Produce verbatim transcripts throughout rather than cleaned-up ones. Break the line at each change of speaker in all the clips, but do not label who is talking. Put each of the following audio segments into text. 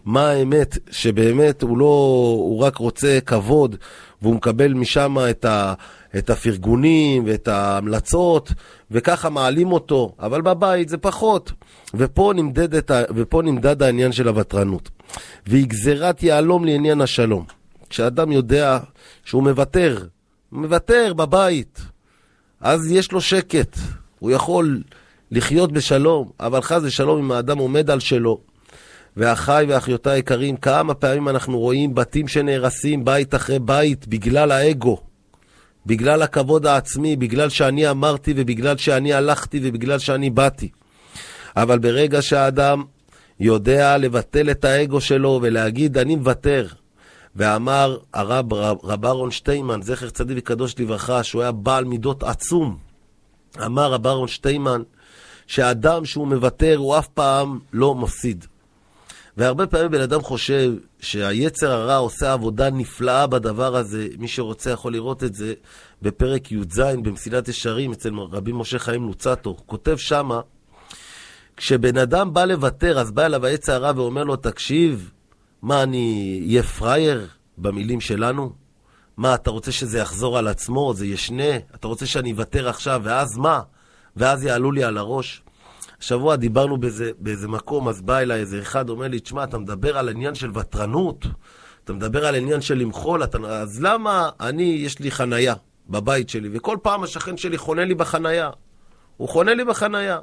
מה האמת, שבאמת הוא לא, הוא רק רוצה כבוד, והוא מקבל משם את ה, את הפרגונים ואת ההמלצות, וככה מעלים אותו, אבל בבית זה פחות. ופה נמדד, את ה, ופה נמדד העניין של הוותרנות. והיא גזירת יעלום לעניין השלום. כשאדם יודע שהוא מוותר, הוא מוותר בבית, אז יש לו שקט, הוא יכול לחיות בשלום, אבל חס ושלום אם האדם עומד על שלו. ואחיי ואחיותיי היקרים, כמה פעמים אנחנו רואים בתים שנהרסים בית אחרי בית בגלל האגו, בגלל הכבוד העצמי, בגלל שאני אמרתי ובגלל שאני הלכתי ובגלל שאני באתי. אבל ברגע שהאדם יודע לבטל את האגו שלו ולהגיד אני מוותר, ואמר הרב רב אהרון שטיימן, זכר צדיק וקדוש לברכה, שהוא היה בעל מידות עצום, אמר רב אהרון שטיימן שהאדם שהוא מוותר הוא אף פעם לא מפסיד. והרבה פעמים בן אדם חושב שהיצר הרע עושה עבודה נפלאה בדבר הזה. מי שרוצה יכול לראות את זה בפרק י' ז' במסילת ישרים אצל רבי משה חיים לוצטו. הוא כותב שמה, כשבן אדם בא לוותר, אז בא אליו היצר הרע ואומר לו, תקשיב, מה אני אהיה פרייר במילים שלנו? מה, אתה רוצה שזה יחזור על עצמו, זה ישנה? אתה רוצה שאני אוותר עכשיו, ואז מה? ואז יעלו לי על הראש. השבוע דיברנו באיזה, באיזה מקום, אז בא אליי איזה אחד, אומר לי, תשמע, אתה מדבר על עניין של ותרנות, אתה מדבר על עניין של למחול, אתה... אז למה אני, יש לי חנייה בבית שלי, וכל פעם השכן שלי חונה לי בחנייה, הוא חונה לי בחנייה,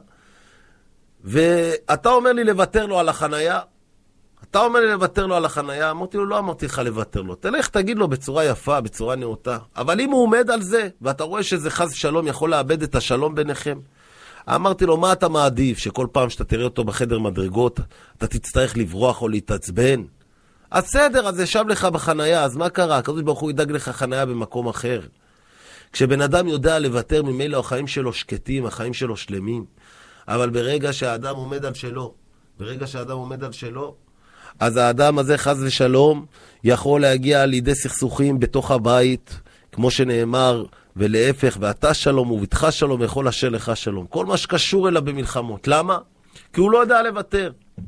ואתה אומר לי לוותר לו על החנייה, אתה אומר לי לוותר לו על החנייה, אמרתי לו, לא אמרתי לך לוותר לו, תלך תגיד לו בצורה יפה, בצורה נאותה, אבל אם הוא עומד על זה, ואתה רואה שזה חס שלום יכול לאבד את השלום ביניכם, אמרתי לו, מה אתה מעדיף? שכל פעם שאתה תראה אותו בחדר מדרגות, אתה תצטרך לברוח או להתעצבן? אז סדר, אז ישב לך בחנייה, אז מה קרה? הקדוש ברוך הוא ידאג לך חנייה במקום אחר. כשבן אדם יודע לוותר, ממילא החיים שלו שקטים, החיים שלו שלמים. אבל ברגע שהאדם עומד על שלו, ברגע שהאדם עומד על שלו, אז האדם הזה חס ושלום יכול להגיע לידי סכסוכים בתוך הבית, כמו שנאמר, ולהפך, ואתה שלום וביתך שלום וכל אשר לך שלום. כל מה שקשור אליו במלחמות. למה? כי הוא לא יודע לוותר.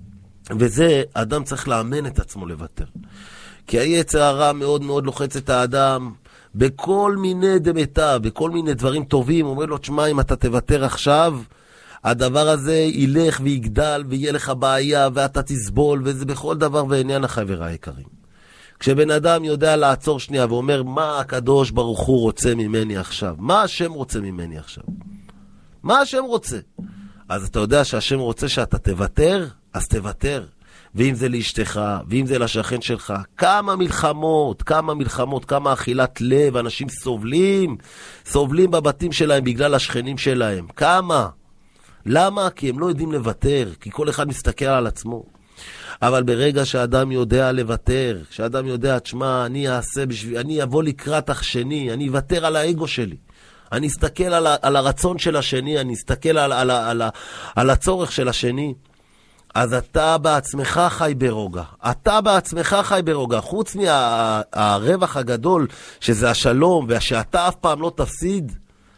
וזה, האדם צריך לאמן את עצמו לוותר. כי היצר הרע מאוד מאוד לוחץ את האדם בכל מיני דמתה, בכל מיני דברים טובים. הוא אומר לו, תשמע, אם אתה תוותר עכשיו, הדבר הזה ילך ויגדל ויהיה לך בעיה ואתה תסבול, וזה בכל דבר ועניין החברה היקרים. כשבן אדם יודע לעצור שנייה ואומר, מה הקדוש ברוך הוא רוצה ממני עכשיו? מה השם רוצה ממני עכשיו? מה השם רוצה? אז אתה יודע שהשם רוצה שאתה תוותר, אז תוותר. ואם זה לאשתך, ואם זה לשכן שלך, כמה מלחמות, כמה מלחמות, כמה אכילת לב, אנשים סובלים, סובלים בבתים שלהם בגלל השכנים שלהם. כמה? למה? כי הם לא יודעים לוותר, כי כל אחד מסתכל על עצמו. אבל ברגע שהאדם יודע לוותר, שהאדם יודע, תשמע, אני אעשה בשביל, אני אבוא לקראת השני, אני אוותר על האגו שלי, אני אסתכל על, ה, על הרצון של השני, אני אסתכל על, על, על, על, על הצורך של השני, אז אתה בעצמך חי ברוגע. אתה בעצמך חי ברוגע. חוץ מהרווח הגדול, שזה השלום, ושאתה אף פעם לא תפסיד,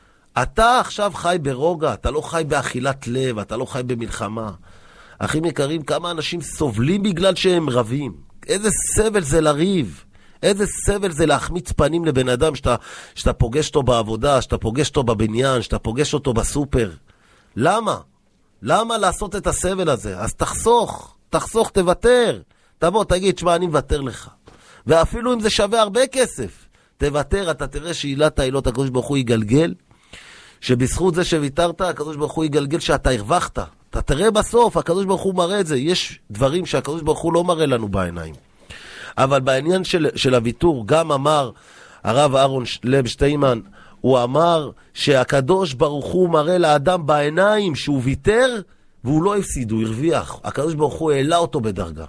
אתה עכשיו חי ברוגע, אתה לא חי באכילת לב, אתה לא חי במלחמה. אחים יקרים, כמה אנשים סובלים בגלל שהם רבים. איזה סבל זה לריב. איזה סבל זה להחמיץ פנים לבן אדם שאתה, שאתה פוגש אותו בעבודה, שאתה פוגש אותו בבניין, שאתה פוגש אותו בסופר. למה? למה לעשות את הסבל הזה? אז תחסוך, תחסוך, תוותר. תבוא, תגיד, שמה, אני מוותר לך. ואפילו אם זה שווה הרבה כסף, תוותר, אתה תראה שעילת העילות הקדוש ברוך הוא יגלגל, שבזכות זה שוויתרת, הקדוש ברוך הוא יגלגל שאתה הרווחת. אתה תראה בסוף, הקדוש ברוך הוא מראה את זה. יש דברים שהקדוש ברוך הוא לא מראה לנו בעיניים. אבל בעניין של, של הוויתור, גם אמר הרב אהרון לב שטיימן, הוא אמר שהקדוש ברוך הוא מראה לאדם בעיניים שהוא ויתר, והוא לא הפסיד, הוא הרוויח. הקדוש ברוך הוא העלה אותו בדרגה.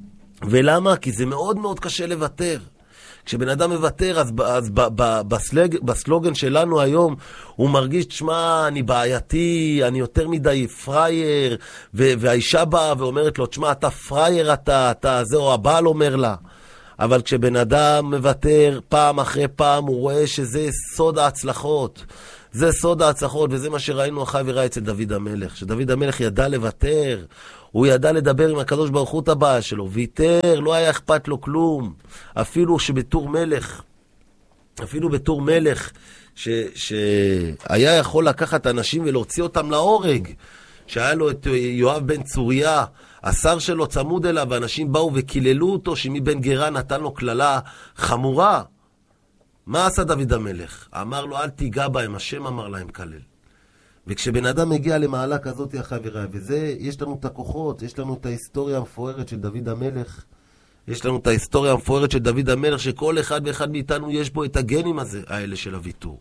ולמה? כי זה מאוד מאוד קשה לוותר. כשבן אדם מוותר, אז, אז ב, ב, בסלג, בסלוגן שלנו היום, הוא מרגיש, תשמע, אני בעייתי, אני יותר מדי פרייר, ו, והאישה באה ואומרת לו, תשמע, אתה פרייר, אתה, אתה, זהו, הבעל אומר לה. אבל כשבן אדם מוותר פעם אחרי פעם, הוא רואה שזה סוד ההצלחות. זה סוד ההצלחות, וזה מה שראינו אחרי וראה אצל דוד המלך. שדוד המלך ידע לוותר, הוא ידע לדבר עם הקדוש ברוך הוא את הבעיה שלו, ויתר, לא היה אכפת לו כלום. אפילו שבתור מלך, אפילו בתור מלך, ש, שהיה יכול לקחת אנשים ולהוציא אותם להורג, שהיה לו את יואב בן צוריה, השר שלו צמוד אליו, ואנשים באו וקיללו אותו, שמבן גרה נתן לו כללה חמורה. מה עשה דוד המלך? אמר לו, אל תיגע בהם, השם אמר להם כלל. וכשבן אדם מגיע למעלה כזאת, החברה, וזה, יש לנו את הכוחות, יש לנו את ההיסטוריה המפוארת של דוד המלך, יש לנו את ההיסטוריה המפוארת של דוד המלך, שכל אחד ואחד מאיתנו יש בו את הגנים הזה, האלה של הוויתור.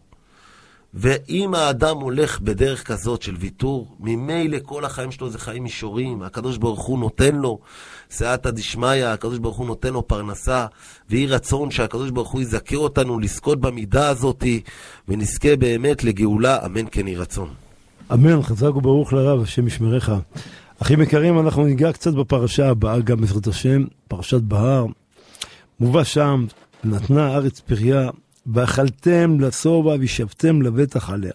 ואם האדם הולך בדרך כזאת של ויתור, ממילא כל החיים שלו זה חיים מישורים, הקדוש ברוך הוא נותן לו סייעתא דשמיא, הקדוש ברוך הוא נותן לו פרנסה, ויהי רצון שהקדוש ברוך הוא יזכה אותנו לזכות במידה הזאת, ונזכה באמת לגאולה, אמן כן יהי רצון.
אמן, חזק וברוך לרב, השם ישמרך. אחים יקרים, אנחנו ניגע קצת בפרשה הבאה, גם בעזרת השם, פרשת בהר. מובא שם, נתנה הארץ פריה, ואכלתם לשובע וישבתם לבטח עליה.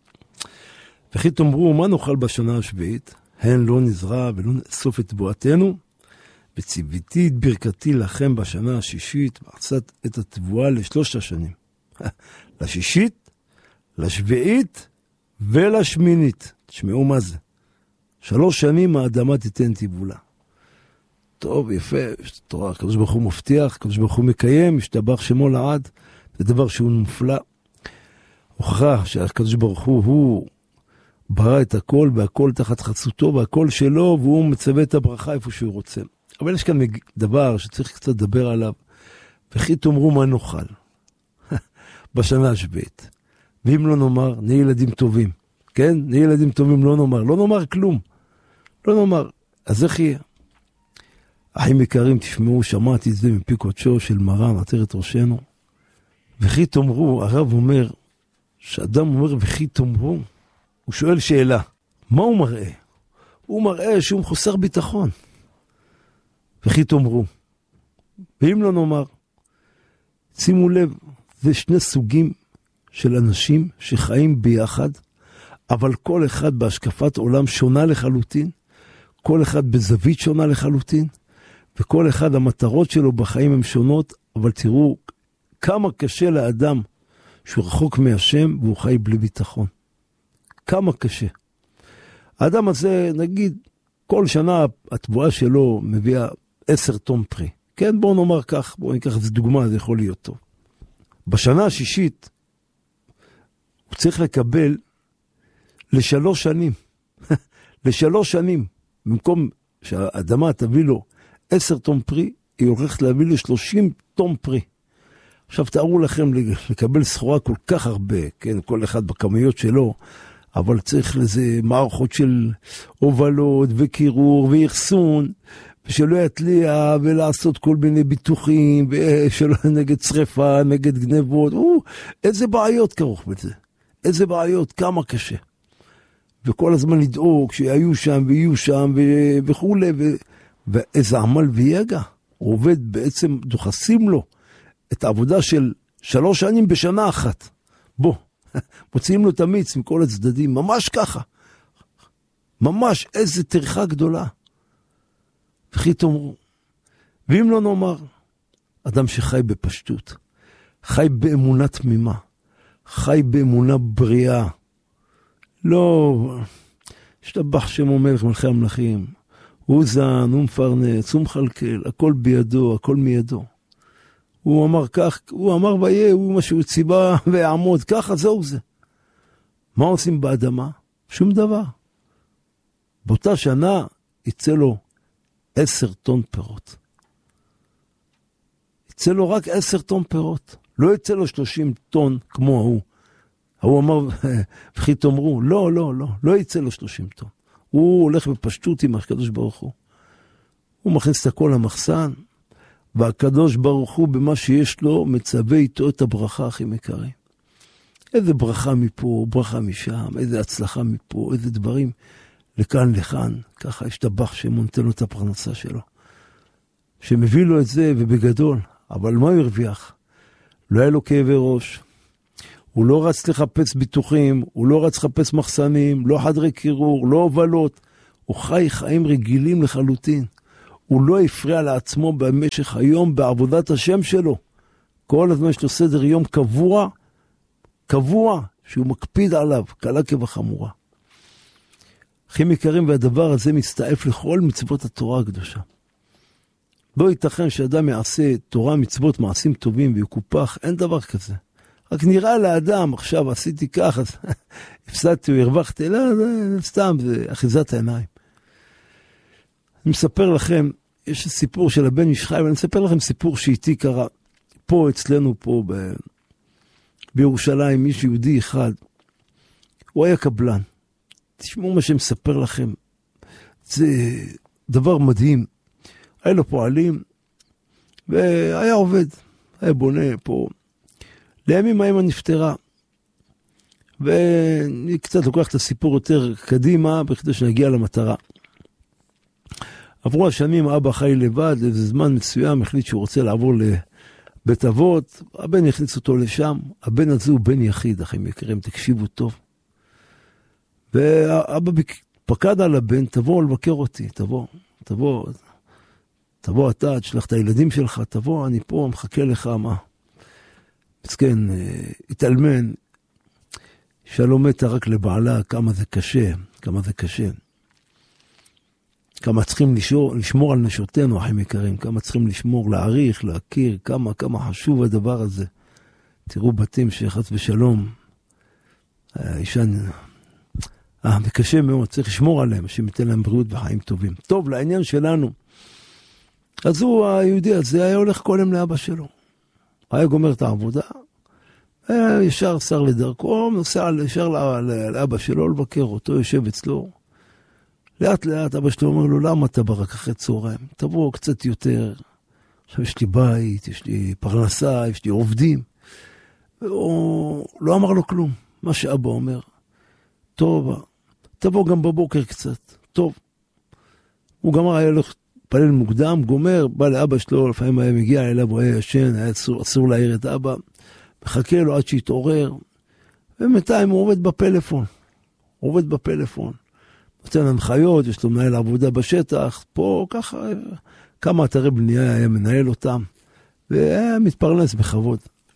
וכי תאמרו, מה נאכל בשנה השביעית? הן לא נזרע ולא נאסוף את תבואתנו, וציוויתי את ברכתי לכם בשנה השישית, ועשת את התבואה לשלוש השנים. לשישית, לשביעית ולשמינית. תשמעו מה זה. שלוש שנים האדמה תיתן תבולה. טוב, יפה, תורה, הקדוש ברוך הוא מבטיח, הקדוש ברוך הוא מקיים, משתבח שמו לעד. זה דבר שהוא מופלא. הוכחה שהקדוש ברוך הוא, הוא ברא את הכל, והכל תחת חסותו, והכל שלו, והוא מצווה את הברכה איפה שהוא רוצה. אבל יש כאן דבר שצריך קצת לדבר עליו, וכי תאמרו מה נאכל בשנה השביעית. ואם לא נאמר, נהיה ילדים טובים. כן? נהיה ילדים טובים, לא נאמר. לא נאמר כלום. לא נאמר. אז איך יהיה? אחים יקרים, תשמעו, שמעתי את זה מפי קודשו של מרן, עטרת ראשנו. וכי תאמרו, הרב אומר, שאדם אומר וכי תאמרו, הוא שואל שאלה, מה הוא מראה? הוא מראה שהוא חוסר ביטחון. וכי תאמרו, ואם לא נאמר, שימו לב, זה שני סוגים של אנשים שחיים ביחד, אבל כל אחד בהשקפת עולם שונה לחלוטין, כל אחד בזווית שונה לחלוטין, וכל אחד המטרות שלו בחיים הן שונות, אבל תראו, כמה קשה לאדם שהוא רחוק מהשם והוא חי בלי ביטחון. כמה קשה. האדם הזה, נגיד, כל שנה התבואה שלו מביאה עשר טון פרי. כן, בואו נאמר כך, בואו ניקח איזו דוגמה, זה יכול להיות טוב. בשנה השישית, הוא צריך לקבל לשלוש שנים. לשלוש שנים. במקום שהאדמה תביא לו עשר טון פרי, היא הולכת להביא לו שלושים טון פרי. עכשיו תארו לכם לקבל סחורה כל כך הרבה, כן, כל אחד בכמויות שלו, אבל צריך לזה מערכות של הובלות וקירור ואחסון, ושלא יתליע ולעשות כל מיני ביטוחים, ושלא נגד שריפה, נגד גנבות, או, איזה בעיות כרוך בזה, איזה בעיות, כמה קשה. וכל הזמן לדאוג שהיו שם ויהיו שם ו- וכו', ו- ואיזה עמל ויגע, הוא עובד בעצם, דוחסים לו, את העבודה של שלוש שנים בשנה אחת. בוא, מוציאים לו את המיץ מכל הצדדים, ממש ככה. ממש, איזה טרחה גדולה. וכי תאמרו, ואם לא נאמר, אדם שחי בפשטות, חי באמונה תמימה, חי באמונה בריאה, לא, השתבח שמו מלך מלכי המלכים, הוא זן, הוא מפרנס, הוא מחלקל, הכל בידו, הכל מידו. הוא אמר כך, הוא אמר ויה, הוא מה שהוא ציבה ויעמוד, ככה זהו זה. מה עושים באדמה? שום דבר. באותה שנה יצא לו עשר טון פירות. יצא לו רק עשר טון פירות. לא יצא לו שלושים טון כמו ההוא. ההוא אמר, וכי תאמרו, לא, לא, לא, לא יצא לו שלושים טון. הוא הולך בפשטות עם הקדוש ברוך הוא. הוא מכניס את הכל למחסן, והקדוש ברוך הוא במה שיש לו מצווה איתו את הברכה הכי מקרים. איזה ברכה מפה, ברכה משם, איזה הצלחה מפה, איזה דברים לכאן לכאן. ככה השתבח שמונתן לו את הפרנסה שלו. שמביא לו את זה ובגדול, אבל מה הוא הרוויח? לא היה לו כאבי ראש. הוא לא רץ לחפש ביטוחים, הוא לא רץ לחפש מחסנים, לא חדרי קירור, לא הובלות. הוא חי חיים רגילים לחלוטין. הוא לא הפריע לעצמו במשך היום בעבודת השם שלו. כל הזמן יש לו סדר יום קבוע, קבוע, שהוא מקפיד עליו, קלה כבחמורה. אחים יקרים, והדבר הזה מצטעף לכל מצוות התורה הקדושה. לא ייתכן שאדם יעשה תורה, מצוות, מעשים טובים ויקופח, אין דבר כזה. רק נראה לאדם, עכשיו עשיתי כך, אז הפסדתי או הרווחתי, לא, זה סתם, זה אחיזת העיניים. אני מספר לכם, יש סיפור של הבן איש חי, ואני מספר לכם סיפור שאיתי קרה, פה אצלנו, פה ב... בירושלים, מישהו יהודי אחד, הוא היה קבלן. תשמעו מה שמספר לכם, זה דבר מדהים. היה לו פועלים, והיה עובד, היה בונה פה. לימים האמא נפטרה, ואני קצת לוקח את הסיפור יותר קדימה, בכדי שנגיע למטרה. עברו השנים, אבא חי לבד, לאיזה זמן מסוים, החליט שהוא רוצה לעבור לבית אבות, הבן הכניס אותו לשם, הבן הזה הוא בן יחיד, אחים יקרים, תקשיבו טוב. ואבא פקד על הבן, תבוא לבקר אותי, תבוא, תבוא, תבוא אתה, תשלח את הילדים שלך, תבוא, אני פה, מחכה לך, מה? מסכן, התאלמן, שלום מתה רק לבעלה, כמה זה קשה, כמה זה קשה. כמה צריכים לשמור, לשמור על נשותינו, אחים יקרים, כמה צריכים לשמור, להעריך, להכיר, כמה, כמה חשוב הדבר הזה. תראו בתים שחס ושלום, האישה, אה, זה קשה מאוד, צריך לשמור עליהם, שייתן להם בריאות וחיים טובים. טוב, לעניין שלנו, אז הוא, היהודי הזה, היה הולך כל יום לאבא שלו. היה גומר את העבודה, ישר שר לדרכו, נוסע ישר לאבא שלו, לבקר אותו, יושב אצלו. לאט לאט אבא שלו אומר לו, למה אתה בא רק אחרי צהריים? תבוא קצת יותר. עכשיו יש לי בית, יש לי פרנסה, יש לי עובדים. הוא לא אמר לו כלום. מה שאבא אומר, טוב, תבוא גם בבוקר קצת. טוב. הוא גמר, היה לו פלל מוקדם, גומר, בא לאבא שלו, לפעמים היה מגיע אליו, הוא היה ישן, היה אסור, אסור להעיר את אבא, מחכה לו עד שיתעורר, ומתיים הוא עובד בפלאפון. הוא עובד בפלאפון. נותן הנחיות, יש לו מנהל עבודה בשטח, פה ככה, כמה אתרי בנייה היה מנהל אותם, והיה מתפרנס בכבוד.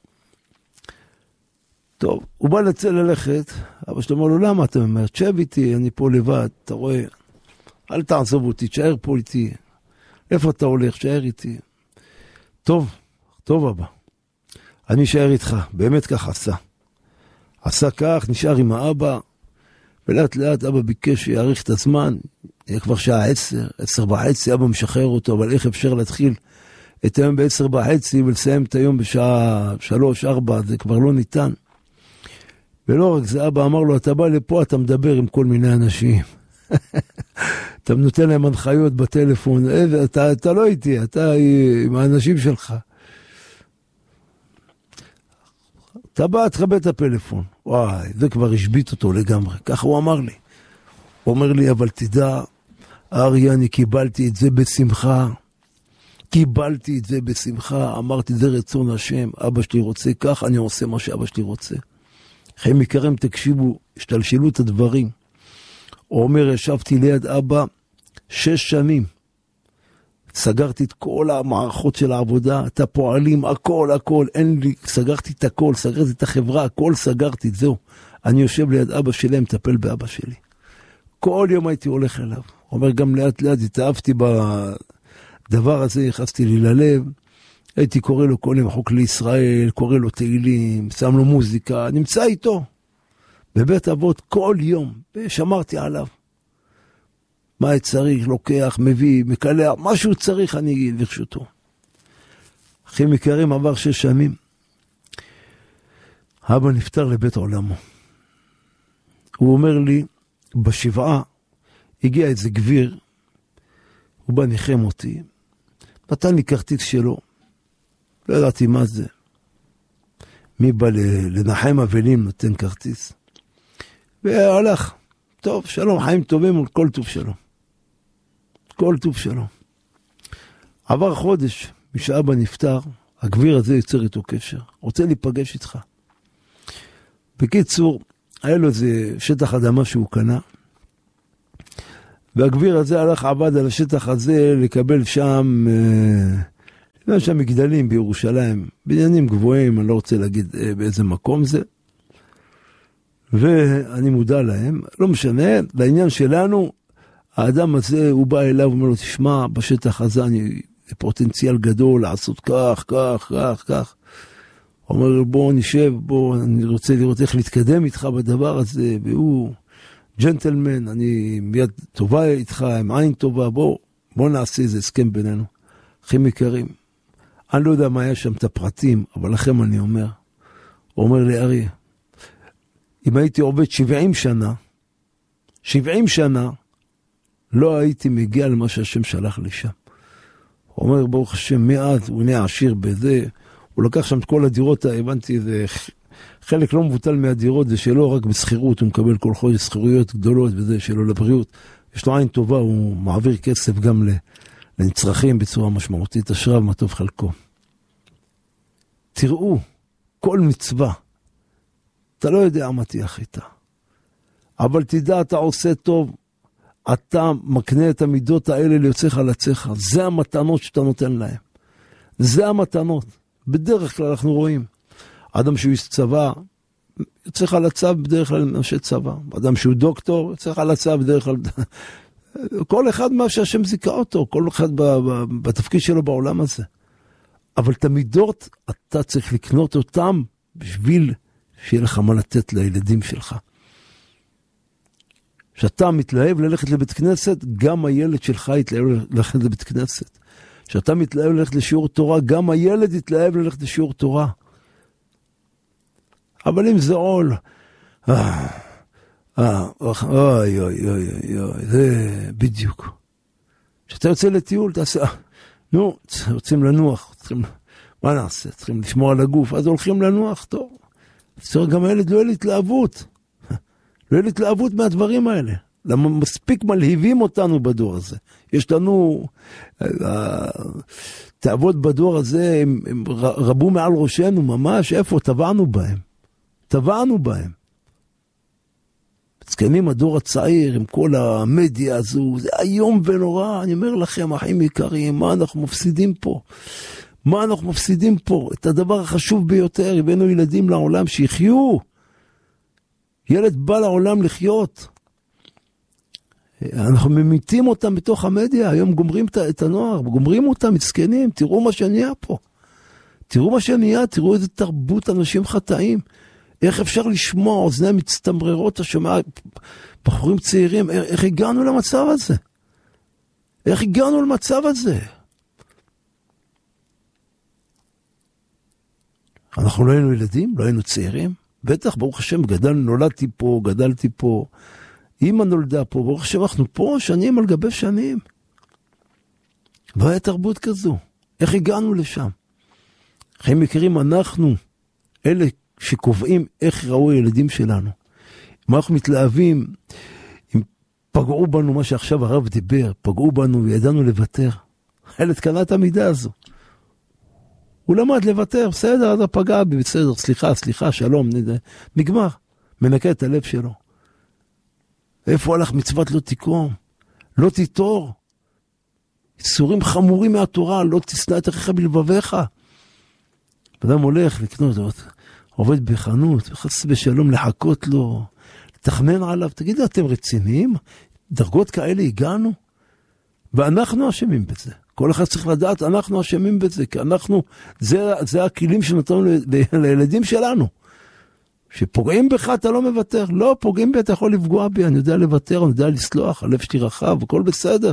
טוב, הוא בא לצל ללכת, אבא שלו אומר לו, למה אתה אומר? תשב איתי, אני פה לבד, אתה רואה, אל תעזוב אותי, תשאר פה איתי. איפה אתה הולך? תשאר איתי. טוב, טוב אבא, אני אשאר איתך, באמת כך עשה. עשה כך, נשאר עם האבא, ולאט לאט אבא ביקש שיעריך את הזמן, היה כבר שעה עשר, עשר וחצי, אבא משחרר אותו, אבל איך אפשר להתחיל את היום בעשר וחצי ולסיים את היום בשעה שלוש, ארבע, זה כבר לא ניתן. ולא רק זה, אבא אמר לו, אתה בא לפה, אתה מדבר עם כל מיני אנשים. אתה נותן להם הנחיות בטלפון, אתה, אתה לא איתי, אתה עם האנשים שלך. אתה בא, תחבא את הפלאפון. וואי, זה כבר השביט אותו לגמרי. ככה הוא אמר לי. הוא אומר לי, אבל תדע, אריה, אני קיבלתי את זה בשמחה. קיבלתי את זה בשמחה. אמרתי, זה רצון השם. אבא שלי רוצה כך, אני עושה מה שאבא שלי רוצה. חיים יקרים, תקשיבו, השתלשלו את הדברים. הוא אומר, ישבתי ליד אבא שש שנים. סגרתי את כל המערכות של העבודה, את הפועלים, הכל, הכל, אין לי, סגרתי את הכל, סגרתי את החברה, הכל סגרתי, זהו. אני יושב ליד אבא שלי, מטפל באבא שלי. כל יום הייתי הולך אליו. הוא אומר, גם לאט לאט התאהבתי בדבר הזה, נכנסתי לי ללב, הייתי קורא לו כל יום חוק לישראל, קורא לו תהילים, שם לו מוזיקה, נמצא איתו. בבית אבות כל יום, ושמרתי עליו. מה צריך, לוקח, מביא, מקלע, מה שהוא צריך אני לרשותו. אחים יקרים, עבר שש שנים. אבא נפטר לבית עולמו. הוא אומר לי, בשבעה הגיע איזה גביר, הוא בא ניחם אותי, נתן לי כרטיס שלו, לא ידעתי מה זה. מי בא לנחם אבלים נותן כרטיס. והלך, טוב, שלום, חיים טובים וכל טוב שלום. כל טוב שלום. עבר חודש, משאבא נפטר, הגביר הזה יוצר איתו קשר, רוצה להיפגש איתך. בקיצור, היה לו איזה שטח אדמה שהוא קנה, והגביר הזה הלך עבד על השטח הזה לקבל שם, אה, שם מגדלים בירושלים, בניינים גבוהים, אני לא רוצה להגיד אה, באיזה מקום זה, ואני מודע להם, לא משנה, לעניין שלנו, האדם הזה הוא בא אליו ואומר לו, תשמע, בשטח הזה אני פוטנציאל גדול לעשות כך, כך, כך, כך. הוא אומר, בוא נשב, בוא, אני רוצה לראות איך להתקדם איתך בדבר הזה, והוא ג'נטלמן, אני מיד טובה איתך, עם עין טובה, בוא, בוא נעשה איזה הסכם בינינו. אחים יקרים, אני לא יודע מה היה שם את הפרטים, אבל לכם אני אומר, הוא אומר לי, ארי, אם הייתי עובד שבעים שנה, שבעים שנה, לא הייתי מגיע למה שהשם שלח לי שם. הוא אומר, ברוך השם, מאז הוא נהיה עשיר בזה, הוא לקח שם את כל הדירות, הבנתי, זה חלק לא מבוטל מהדירות, זה שלא רק בסחירות, הוא מקבל כל חודש סחירויות גדולות וזה, שלא לבריאות. יש לו עין טובה, הוא מעביר כסף גם לנצרכים בצורה משמעותית, אשריו מה טוב חלקו. תראו, כל מצווה, אתה לא יודע מה תהיה איתה, אבל תדע, אתה עושה טוב, אתה מקנה את המידות האלה ליוצאך לצאך, זה המתנות שאתה נותן להם. זה המתנות. בדרך כלל אנחנו רואים, אדם שהוא איש צבא, יוצאך לצו בדרך כלל אנשי צבא. אדם שהוא דוקטור, יוצאך לצו בדרך כלל, כל אחד מה שהשם זיכה אותו, כל אחד בתפקיד שלו בעולם הזה. אבל את המידות, אתה צריך לקנות אותם, בשביל שיהיה לך מה לתת לילדים שלך. כשאתה מתלהב ללכת לבית כנסת, גם הילד שלך יתלהב ללכת לבית כנסת. כשאתה מתלהב ללכת לשיעור תורה, גם הילד יתלהב ללכת לשיעור תורה. אבל אם זה עול, אה, אה, אוי, אוי, אוי, אוי, זה בדיוק. כשאתה יוצא לטיול, תעשה, נו, רוצים לנוח, צריכים, מה נעשה? צריכים לשמור על הגוף, אז הולכים לנוח, טוב. צריך גם הילד לא יהיה להתלהבות. לא יהיה להתלהבות מהדברים האלה. למה מספיק מלהיבים אותנו בדור הזה. יש לנו, תאבות בדור הזה, הם, הם רבו מעל ראשנו, ממש, איפה? טבענו בהם. טבענו בהם. זקנים הדור הצעיר, עם כל המדיה הזו, זה היום ונורא, אני אומר לכם, אחים יקרים, מה אנחנו מפסידים פה? מה אנחנו מפסידים פה? את הדבר החשוב ביותר, הבאנו ילדים לעולם שיחיו. ילד בא לעולם לחיות. אנחנו ממיתים אותם בתוך המדיה, היום גומרים את הנוער, גומרים אותם, מסכנים, תראו מה שנהיה פה. תראו מה שנהיה, תראו איזה תרבות אנשים חטאים. איך אפשר לשמוע, אוזניהם מצטמררות, השומע, בחורים צעירים, איך, איך הגענו למצב הזה? איך הגענו למצב הזה? אנחנו לא היינו ילדים, לא היינו צעירים. בטח, ברוך השם, גדל, נולדתי פה, גדלתי פה. אמא נולדה פה, ברוך השם, אנחנו פה שנים על גבי שנים. לא היה תרבות כזו. איך הגענו לשם? חיים יקרים, אנחנו, אלה שקובעים איך ראו הילדים שלנו. אם אנחנו מתלהבים, אם פגעו בנו מה שעכשיו הרב דיבר, פגעו בנו וידענו לוותר. הילד קנה את המידה הזו. הוא למד לוותר, בסדר, אתה פגע בי, בסדר, סליחה, סליחה, שלום, נגמר. מנקה את הלב שלו. איפה הלך מצוות לא תיקום? לא תיתור. איסורים חמורים מהתורה, לא תשנא את אחיך בלבביך. אדם הולך לקנות, עובד בחנות, וחס בשלום לחכות לו, לתכנן עליו. תגידו, אתם רציניים? דרגות כאלה הגענו? ואנחנו אשמים בזה. כל אחד צריך לדעת, אנחנו אשמים בזה, כי אנחנו, זה, זה הכלים שנתנו ל, ל, לילדים שלנו. שפוגעים בך, אתה לא מוותר. לא, פוגעים בי, אתה יכול לפגוע בי, אני יודע לוותר, אני יודע לסלוח, הלב שלי רחב, הכל בסדר.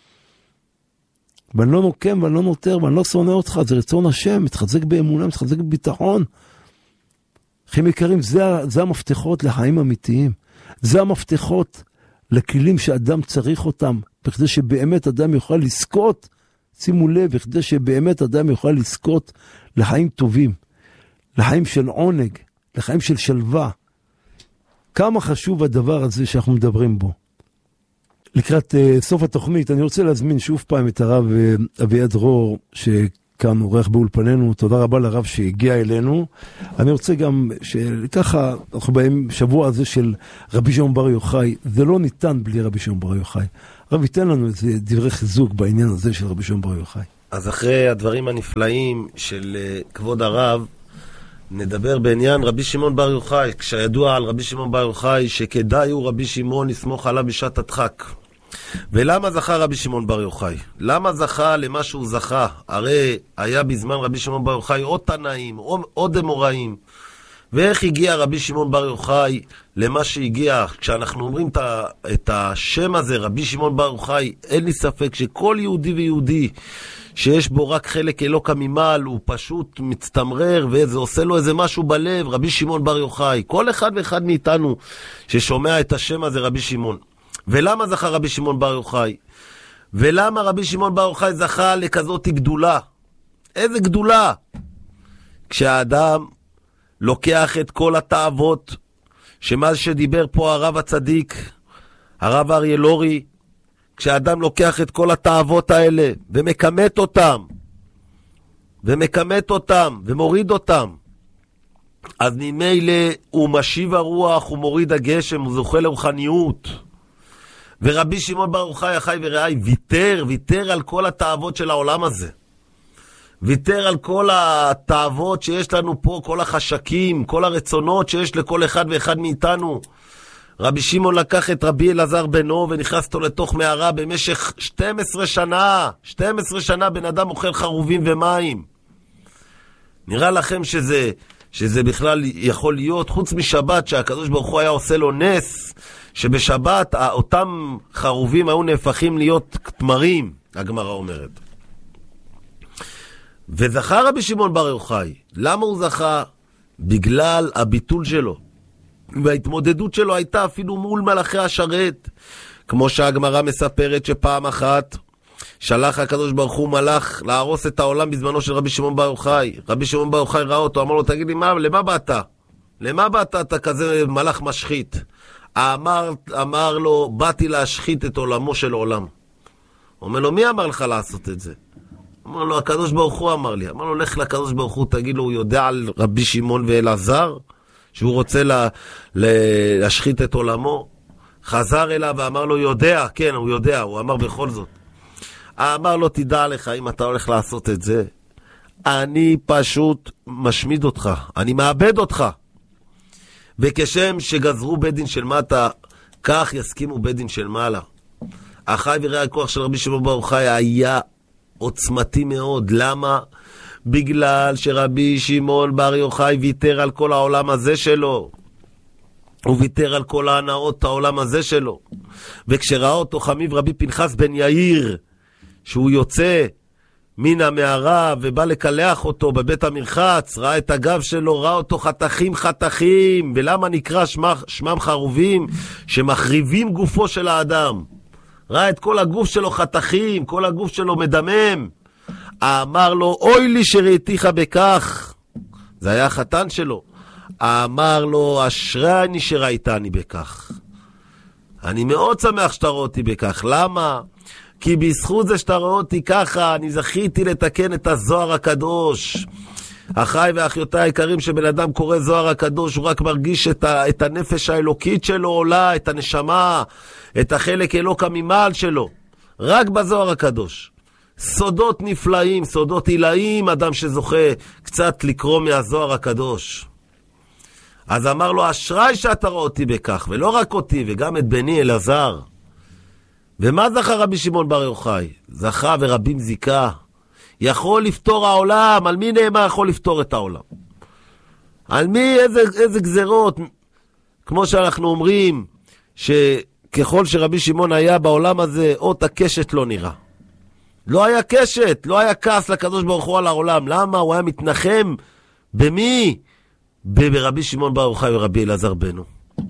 ואני לא נוקם, ואני לא נותר, ואני לא שונא אותך, זה רצון השם, מתחזק באמונה, מתחזק בביטחון. אחים יקרים, זה, זה המפתחות לחיים אמיתיים. זה המפתחות לכלים שאדם צריך אותם, בכדי שבאמת אדם יוכל לזכות, שימו לב, בכדי שבאמת אדם יוכל לזכות לחיים טובים, לחיים של עונג, לחיים של שלווה. כמה חשוב הדבר הזה שאנחנו מדברים בו. לקראת uh, סוף התוכנית, אני רוצה להזמין שוב פעם את הרב uh, אביעד דרור, ש... כאן אורח באולפנינו, תודה רבה לרב שהגיע אלינו. אני רוצה גם שככה, אנחנו באים שבוע הזה של רבי שמעון בר יוחאי, זה לא ניתן בלי רבי שמעון בר יוחאי. רב ייתן לנו איזה דברי חיזוק בעניין הזה של רבי שמעון בר יוחאי.
אז אחרי הדברים הנפלאים של כבוד הרב, נדבר בעניין רבי שמעון בר יוחאי, כשידוע על רבי שמעון בר יוחאי שכדאי הוא רבי שמעון לסמוך עליו בשעת הדחק. ולמה זכה רבי שמעון בר יוחאי? למה זכה למה שהוא זכה? הרי היה בזמן רבי שמעון בר יוחאי עוד תנאים, עוד אמוראים. ואיך הגיע רבי שמעון בר יוחאי למה שהגיע? כשאנחנו אומרים את השם הזה, רבי שמעון בר יוחאי, אין לי ספק שכל יהודי ויהודי שיש בו רק חלק אלוקא ממעל, הוא פשוט מצטמרר וזה עושה לו איזה משהו בלב, רבי שמעון בר יוחאי. כל אחד ואחד מאיתנו ששומע את השם הזה, רבי שמעון. ולמה זכה רבי שמעון בר יוחאי? ולמה רבי שמעון בר יוחאי זכה לכזאת גדולה? איזה גדולה? כשהאדם לוקח את כל התאוות, שמה שדיבר פה הרב הצדיק, הרב אריה לורי, כשהאדם לוקח את כל התאוות האלה ומקמת אותם, ומקמת אותם ומוריד אותם, אז ממילא הוא משיב הרוח, הוא מוריד הגשם, הוא זוכה לרוחניות. ורבי שמעון בר יוחאי אחי ורעי ויתר, ויתר על כל התאוות של העולם הזה. ויתר על כל התאוות שיש לנו פה, כל החשקים, כל הרצונות שיש לכל אחד ואחד מאיתנו. רבי שמעון לקח את רבי אלעזר בנו ונכנס אותו לתוך מערה במשך שתים עשרה שנה. שתים עשרה שנה בן אדם אוכל חרובים ומים. נראה לכם שזה, שזה בכלל יכול להיות, חוץ משבת שהקדוש ברוך הוא היה עושה לו נס, שבשבת אותם חרובים היו נהפכים להיות תמרים, הגמרא אומרת. וזכה רבי שמעון בר יוחאי. למה הוא זכה? בגלל הביטול שלו. וההתמודדות שלו הייתה אפילו מול מלאכי השרת. כמו שהגמרא מספרת שפעם אחת שלח הקדוש ברוך הוא מלאך להרוס את העולם בזמנו של רבי שמעון בר יוחאי. רבי שמעון בר יוחאי ראה אותו, אמר לו, תגיד לי, מה, למה באת? למה באת? אתה כזה מלאך משחית. אמר, אמר לו, באתי להשחית את עולמו של עולם. אומר לו, מי אמר לך לעשות את זה? אמר לו, הקדוש ברוך הוא אמר לי. אמר לו, לך לקדוש ברוך הוא, תגיד לו, הוא יודע על רבי שמעון ואלעזר, שהוא רוצה לה, לה, להשחית את עולמו. חזר אליו ואמר לו, יודע, כן, הוא יודע, הוא אמר בכל זאת. אמר לו, תדע לך, אם אתה הולך לעשות את זה, אני פשוט משמיד אותך, אני מאבד אותך. וכשם שגזרו בית דין של מטה, כך יסכימו בית דין של מעלה. החי וראה הכוח של רבי שמעון בר יוחאי היה עוצמתי מאוד. למה? בגלל שרבי שמעון בר יוחאי ויתר על כל העולם הזה שלו. הוא ויתר על כל ההנאות העולם הזה שלו. וכשראה אותו חמיב רבי פנחס בן יאיר, שהוא יוצא מן המערה ובא לקלח אותו בבית המרחץ, ראה את הגב שלו, ראה אותו חתכים חתכים. ולמה נקרא שמם, שמם חרובים? שמחריבים גופו של האדם. ראה את כל הגוף שלו חתכים, כל הגוף שלו מדמם. אמר לו, אוי לי שראיתיך בכך. זה היה החתן שלו. אמר לו, אשרי שראיתני בכך. אני מאוד שמח שאתה רואה אותי בכך. למה? כי בזכות זה שאתה רואה אותי ככה, אני זכיתי לתקן את הזוהר הקדוש. אחיי ואחיותיי היקרים, שבן אדם קורא זוהר הקדוש, הוא רק מרגיש את, ה, את הנפש האלוקית שלו עולה, את הנשמה, את החלק אלוקא ממעל שלו. רק בזוהר הקדוש. סודות נפלאים, סודות עילאים, אדם שזוכה קצת לקרוא מהזוהר הקדוש. אז אמר לו, אשרי שאתה רואה אותי בכך, ולא רק אותי, וגם את בני אלעזר. ומה זכה רבי שמעון בר יוחאי? זכה ורבים זיקה. יכול לפתור העולם. על מי נאמר יכול לפתור את העולם? על מי, איזה, איזה גזרות? כמו שאנחנו אומרים, שככל שרבי שמעון היה בעולם הזה, אות הקשת לא נראה. לא היה קשת, לא היה כעס לקדוש ברוך הוא על העולם. למה? הוא היה מתנחם במי? ברבי שמעון בר יוחאי ורבי אלעזר בנו.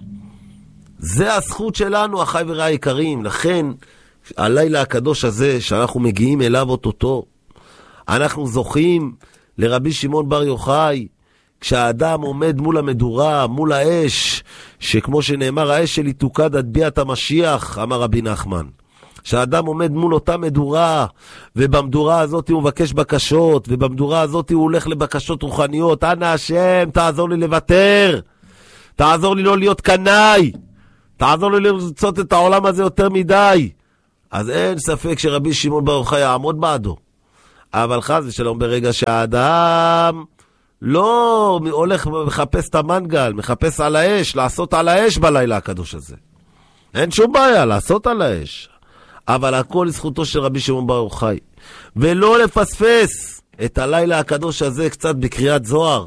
זה הזכות שלנו, אחי ורעי היקרים. לכן, הלילה הקדוש הזה, שאנחנו מגיעים אליו אותו, אנחנו זוכים לרבי שמעון בר יוחאי, כשהאדם עומד מול המדורה, מול האש, שכמו שנאמר, האש שלי תוקד עד ביאת המשיח, אמר רבי נחמן. שהאדם עומד מול אותה מדורה, ובמדורה הזאת הוא מבקש בקשות, ובמדורה הזאת הוא הולך לבקשות רוחניות. אנא השם, תעזור לי לוותר, תעזור לי לא להיות קנאי, תעזור לי לרצות את העולם הזה יותר מדי. אז אין ספק שרבי שמעון בר יוחאי יעמוד בעדו. אבל חס ושלום, ברגע שהאדם לא הולך מחפש את המנגל, מחפש על האש, לעשות על האש בלילה הקדוש הזה, אין שום בעיה לעשות על האש, אבל הכל לזכותו של רבי שמעון בר יוחאי. ולא לפספס את הלילה הקדוש הזה קצת בקריאת זוהר,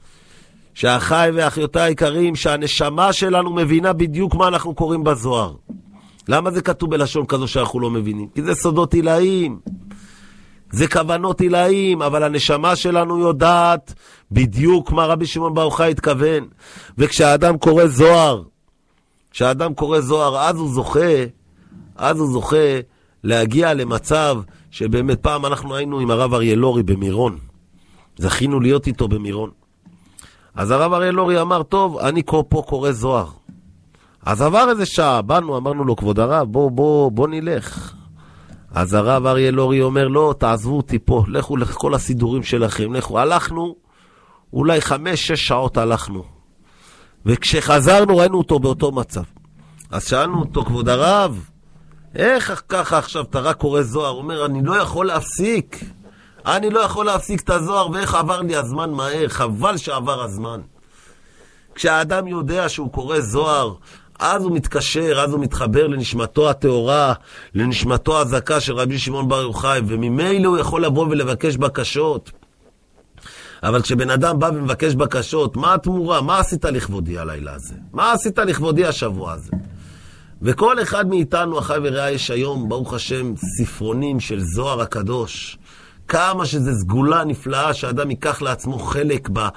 שהחי ואחיותיי היקרים, שהנשמה שלנו מבינה בדיוק מה אנחנו קוראים בזוהר. למה זה כתוב בלשון כזו שאנחנו לא מבינים? כי זה סודות עילאיים, זה כוונות עילאיים, אבל הנשמה שלנו יודעת בדיוק מה רבי שמעון בר יוחאי התכוון. וכשהאדם קורא זוהר, כשהאדם קורא זוהר, אז הוא זוכה, אז הוא זוכה להגיע למצב שבאמת פעם אנחנו היינו עם הרב אריה לורי במירון. זכינו להיות איתו במירון. אז הרב אריה לורי אמר, טוב, אני פה קורא זוהר. אז עבר איזה שעה, באנו, אמרנו לו, כבוד הרב, בוא, בוא, בוא נלך. אז הרב אריה לורי אומר, לא, תעזבו אותי פה, לכו לכל הסידורים שלכם, לכו. הלכנו, אולי חמש, שש שעות הלכנו. וכשחזרנו ראינו אותו באותו מצב. אז שאלנו אותו, כבוד הרב, איך ככה עכשיו אתה רק קורא זוהר? הוא אומר, אני לא יכול להפסיק. אני לא יכול להפסיק את הזוהר, ואיך עבר לי הזמן מהר, חבל שעבר הזמן. כשהאדם יודע שהוא קורא זוהר, אז הוא מתקשר, אז הוא מתחבר לנשמתו התאורה, לנשמתו הזכה של רבי שמעון בר יוחאי, וממילא הוא יכול לבוא ולבקש בקשות. אבל כשבן אדם בא ומבקש בקשות, מה התמורה? מה עשית לכבודי הלילה הזה? מה עשית לכבודי השבוע הזה? וכל אחד מאיתנו, אחי ורעי, יש היום, ברוך השם, ספרונים של זוהר הקדוש. כמה שזה סגולה נפלאה שאדם ייקח לעצמו חלק ב...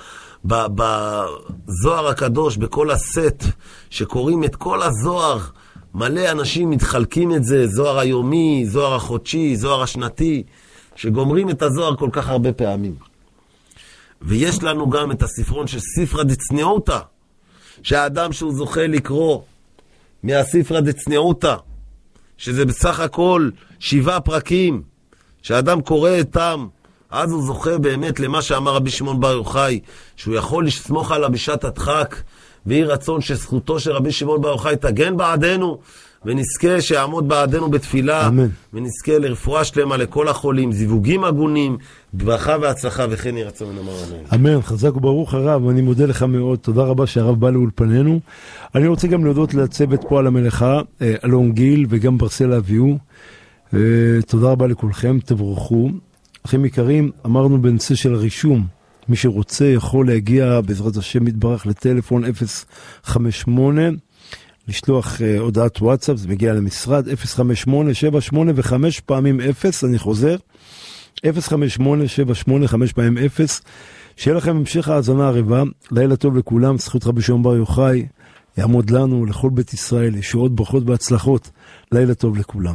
בזוהר הקדוש, בכל הסט שקוראים את כל הזוהר. מלא אנשים מתחלקים את זה, זוהר היומי, זוהר החודשי, זוהר השנתי, שגומרים את הזוהר כל כך הרבה פעמים. ויש לנו גם את הספרון של ספרא דצניעותא, שהאדם שהוא זוכה לקרוא מהספרא דצניעותא, שזה בסך הכל שבעה פרקים, שהאדם קורא איתם, אז הוא זוכה באמת למה שאמר רבי שמעון בר יוחאי, שהוא יכול לסמוך עליו בשעת הדחק, ויהי רצון שזכותו של רבי שמעון בר יוחאי תגן בעדנו, ונזכה שיעמוד בעדנו בתפילה,
אמן.
ונזכה לרפואה שלמה לכל החולים, זיווגים הגונים, ברכה והצלחה, וכן יהי רצון ונאמר אמן.
אמן, חזק וברוך הרב, אני מודה לך מאוד, תודה רבה שהרב בא לאולפנינו. אני רוצה גם להודות לצוות פה על המלאכה, אלון גיל וגם ברסל אביהו, תודה רבה לכולכם, תברכו. אחים יקרים, אמרנו בנושא של הרישום, מי שרוצה יכול להגיע בעזרת השם יתברך לטלפון אפס חמש שמונה, לשלוח uh, הודעת וואטסאפ, זה מגיע למשרד, אפס חמש שמונה שבע שמונה וחמש פעמים אפס, אני חוזר, אפס חמש שמונה שבע שמונה חמש פעמים אפס, שיהיה לכם המשך האזנה הרבה, לילה טוב לכולם, זכות רבי שמעון בר יוחאי, יעמוד לנו, לכל בית ישראל, ישועות ברכות והצלחות, לילה טוב לכולם.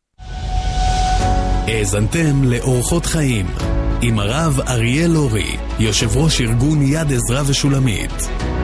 האזנתם לאורחות חיים עם הרב אריה לורי, יושב ראש ארגון יד עזרא ושולמית.